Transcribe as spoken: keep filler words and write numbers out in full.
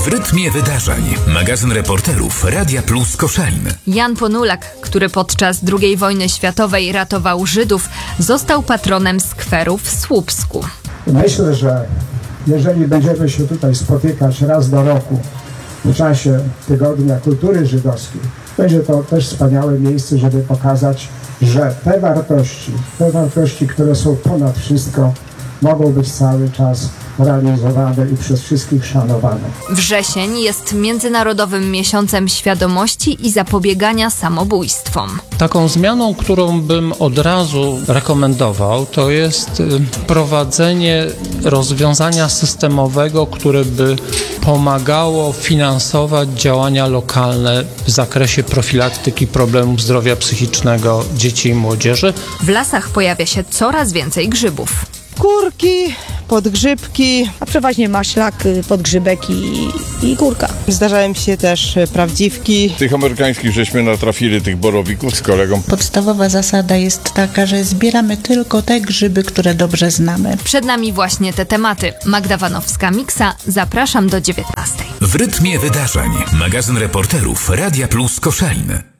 W rytmie wydarzeń. Magazyn reporterów Radia Plus Koszalin. Jan Ponulak, który podczas drugiej wojny światowej ratował Żydów, został patronem skweru w Słupsku. Myślę, że jeżeli będziemy się tutaj spotykać raz do roku w czasie Tygodnia Kultury Żydowskiej, będzie to też wspaniałe miejsce, żeby pokazać, że te wartości, te wartości, które są ponad wszystko, mogą być cały czas realizowane i przez wszystkich szanowane. Wrzesień jest Międzynarodowym Miesiącem Świadomości i Zapobiegania Samobójstwom. Taką zmianą, którą bym od razu rekomendował, to jest prowadzenie rozwiązania systemowego, które by pomagało finansować działania lokalne w zakresie profilaktyki problemów zdrowia psychicznego dzieci i młodzieży. W lasach pojawia się coraz więcej grzybów. Kurki, podgrzybki, a przeważnie maślak, podgrzybek i, i kurka. Zdarzają się też prawdziwki. Tych amerykańskich żeśmy natrafili, tych borowików z kolegą. Podstawowa zasada jest taka, że zbieramy tylko te grzyby, które dobrze znamy. Przed nami właśnie te tematy. Magda Wanowska-Miksa, zapraszam do dziewiętnastej. W rytmie wydarzeń. Magazyn reporterów Radia Plus Koszalin.